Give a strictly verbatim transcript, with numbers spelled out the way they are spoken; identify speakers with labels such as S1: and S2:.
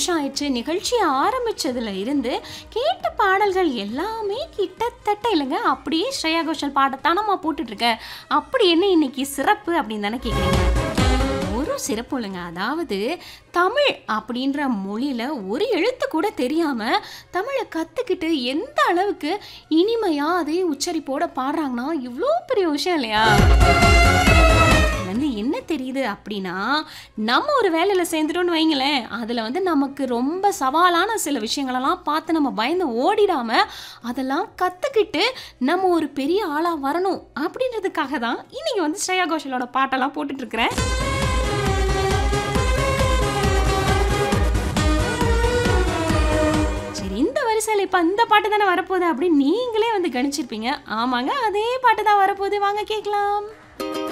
S1: வருஷம் ஆயிடுச்சு. நிகழ்ச்சி ஆரம்பிச்சதுல இருந்து கேட்ட பாடல்கள் எல்லாமே கிட்டத்தட்ட இல்லைங்க, அப்படியே ஸ்ரேயா கோஷல் பாடத்தானம்மா போட்டுட்ருக்கேன். அப்படி என்ன இன்னைக்கு சிறப்பு அப்படின்னு தானே கேட்குறீங்க? ஒரு சிறப்பு இல்லைங்க. அதாவது தமிழ் அப்படின்ற மொழியில் ஒரு எழுத்து கூட தெரியாமல் தமிழை கற்றுக்கிட்டு எந்த அளவுக்கு இனிமையாக அதே உச்சரிப்போட பாடுறாங்கன்னா இவ்வளோ பெரிய விஷயம் இல்லையா? வந்து என்ன தெரியுது அப்படின்னா, நம்ம ஒரு வேலையில் சேர்ந்துட்டோன்னு வைங்களேன், அதில் வந்து நமக்கு ரொம்ப சவாலான சில விஷயங்களெல்லாம் பார்த்து நம்ம பயந்து ஓடிடாமல் அதெல்லாம் கற்றுக்கிட்டு நம்ம ஒரு பெரிய ஆளாக வரணும் அப்படின்றதுக்காக தான் இன்றைக்கி வந்து ஸ்ரேயா கோஷலோட பாட்டெல்லாம் போட்டுட்ருக்கிறேன். சரி, இந்த வரிசையில் இப்போ இந்த பாட்டு தானே வரப்போகுது அப்படின்னு நீங்களே வந்து கணிச்சிருப்பீங்க. ஆமாங்க, அதே பாட்டு தான் வரப்போகுது. வாங்க கேட்கலாம்.